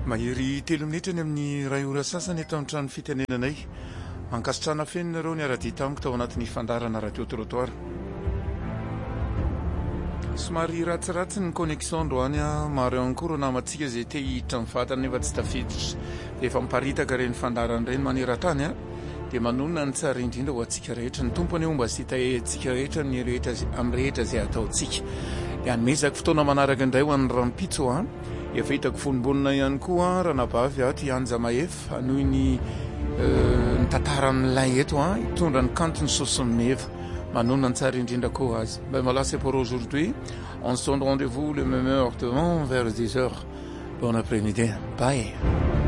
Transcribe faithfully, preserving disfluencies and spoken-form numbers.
Mahery telo minitra ny amin'ny ray ora sasany eto amin'ny trano fitenenanay. Ankasitrana fenina ireo ny ara-dita amiko tao anatin'ny fandarana radio trottoir. Somary ratsiratsy ny connexion androany a, maro ihany koa ireo namantsika izay te hiditra amin'ny vatana nefa tsy tafiditra. Dia efa miparitaka ireny fandarana ireny maneran-tany a, dia manonona ny tsara indrindra ho antsika rehetra. Ny tompony omba sy hitahentsika rehetra ny rehetra amin'ny rehetra izay ataontsika. Dia hanomezako fotoana manaraka indray ho an'ny rampitso a. Efa hitako fonombonina ihany koa ranabavy aty Anja Mahefa noho ny ny tantaran'ilay eto a, hitondra ny kanto ny sosiny meva. Manonona ny tsara indrindra koa azy. Ben voilà, c'est pour aujourd'hui. On se donne rendez-vous le même heure demain vers dix heures. Bon après-midi. Bye.